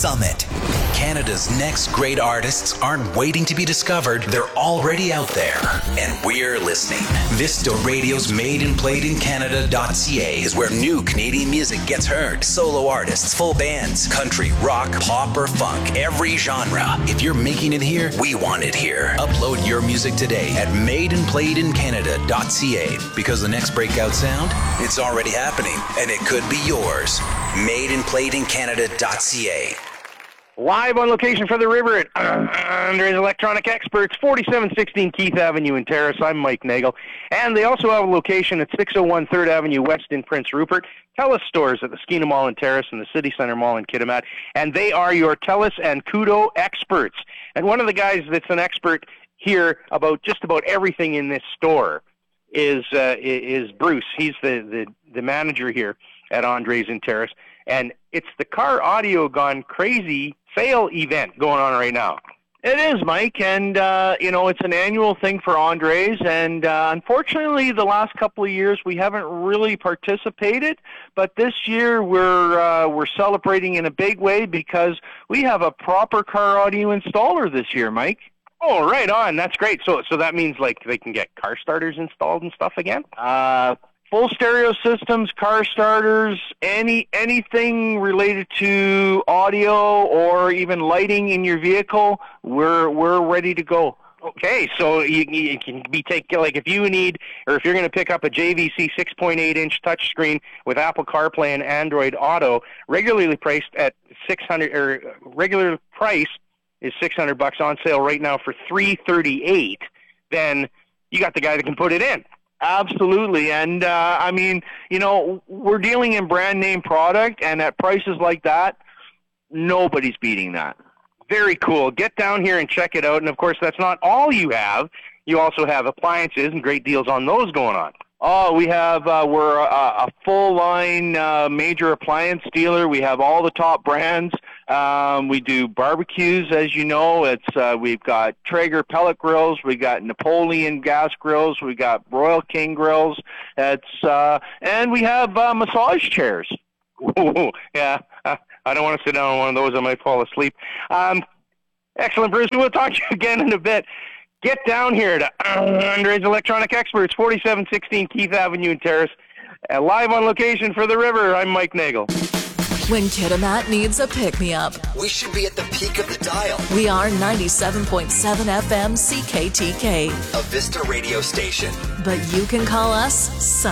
Summit. Canada's next great artists aren't waiting to be discovered, they're already out there. And we're listening. Vista Radio's MadeandPlayedInCanada.ca is where new Canadian music gets heard. Solo artists, full bands, country, rock, pop, or funk, every genre. If you're making it here, we want it here. Upload your music today at MadeandPlayedInCanada.ca, because the next breakout sound, it's already happening, and it could be yours. MadeandPlayedInCanada.ca. Live on location for the river at Andre's Electronic Experts, 4716 Keith Avenue in Terrace. I'm Mike Nagel. And they also have a location at 601 3rd Avenue West in Prince Rupert. TELUS stores at the Skeena Mall in Terrace and the City Center Mall in Kitimat. And they are your TELUS and Koodo experts. And one of the guys that's an expert here about just about everything in this store is Bruce. He's the manager here at Andre's in Terrace. And it's the Car Audio Gone Crazy sale event going on right now. It is, Mike, and it's an annual thing for Andres, and unfortunately the last couple of years we haven't really participated, but this year we're celebrating in a big way because we have a proper car audio installer this year, Mike. Oh, right on. That's great. So that means like they can get car starters installed and stuff again? Full stereo systems, car starters, anything related to audio or even lighting in your vehicle, we're ready to go. Okay, so you can be taking, like, if you need, or if you're going to pick up a JVC 6.8-inch touchscreen with Apple CarPlay and Android Auto, regularly priced at $600, or regular price is $600 on sale right now for $338. Then you got the guy that can put it in. Absolutely, and we're dealing in brand name product, and at prices like that, nobody's beating that. Very cool. Get down here and check it out, and of course that's not all you have. You also have appliances and great deals on those going on. Oh, we have, we're a full-line major appliance dealer. We have all the top brands. We do barbecues, as you know. We've got Traeger pellet grills. We got Napoleon gas grills. We got Royal King grills. And we have massage chairs. Ooh, yeah, I don't want to sit down on one of those. I might fall asleep. Excellent, Bruce. We'll talk to you again in a bit. Get down here to Andre's Electronic Experts, 4716 Keith Avenue in Terrace. Live on location for the river, I'm Mike Nagel. When Kitimat needs a pick-me-up, we should be at the peak of the dial. We are 97.7 FM CKTK. A Vista radio station. But you can call us